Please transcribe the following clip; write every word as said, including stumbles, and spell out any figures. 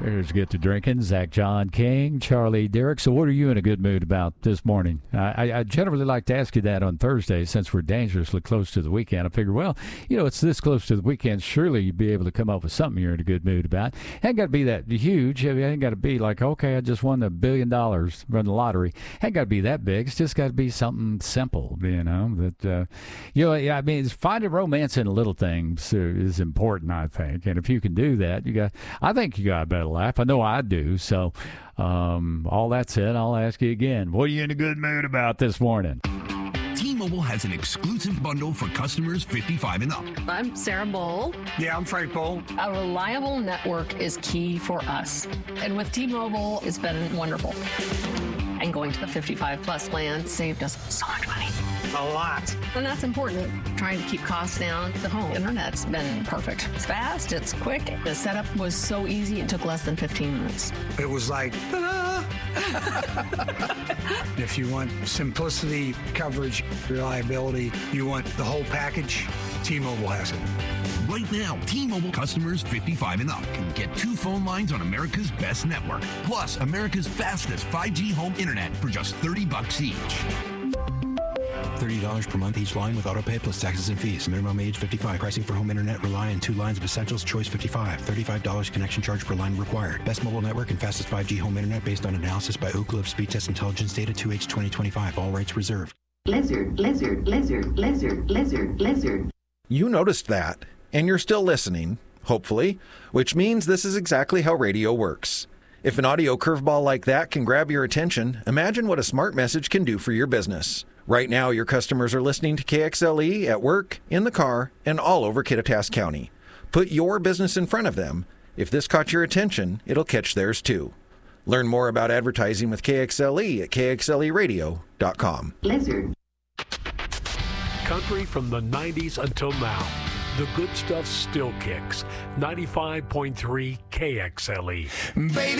Here's Get to Drinking. Zach John King, Charlie Derrick. So what are you in a good mood about this morning? I, I generally like to ask you that on Thursday since we're dangerously close to the weekend. I figure, well, you know, it's this close to the weekend. Surely you'd be able to come up with something you're in a good mood about. Ain't got to be that huge. It ain't got to be like, okay, I just won a billion dollars from the lottery. Ain't got to be that big. It's just got to be something simple, you know. That uh, you know, I mean, finding romance in little things is important, I think. And if you can do that, you got. I think you got a better laugh. I know I do. So um, all that said, I'll ask you again, what are you in a good mood about this morning? T-Mobile has an exclusive bundle for customers fifty-five and up. I'm Sarah Bowl. Yeah, I'm Frank Bowl. A reliable network is key for us. And with T-Mobile, it's been wonderful. And going to the fifty-five plus plan saved us so much money. A lot. And that's important. Trying to keep costs down. The home internet's been perfect. It's fast, it's quick. The setup was so easy, it took less than fifteen minutes. It was like, ta-da! If you want simplicity, coverage, reliability, you want the whole package, T-Mobile has it. Right now, T-Mobile customers fifty-five and up can get two phone lines on America's best network, plus America's fastest five G home internet for just thirty bucks each. thirty dollars per month each line with autopay plus taxes and fees. Minimum age fifty-five. Pricing for home internet rely on two lines of essentials. Choice fifty-five. thirty-five dollars connection charge per line required. Best mobile network and fastest five G home internet based on analysis by Ookla of Speed Test Intelligence data two H twenty twenty-five. All rights reserved. Lizard, lizard, lizard, lizard, lizard, lizard. You noticed that, and you're still listening, hopefully, which means this is exactly how radio works. If an audio curveball like that can grab your attention, imagine what a smart message can do for your business. Right now, your customers are listening to K X L E at work, in the car, and all over Kittitas County. Put your business in front of them. If this caught your attention, it'll catch theirs too. Learn more about advertising with K X L E at K X L E radio dot com. Lizard. Country from the nineties until now. The good stuff still kicks. ninety-five point three K X L E. Baby,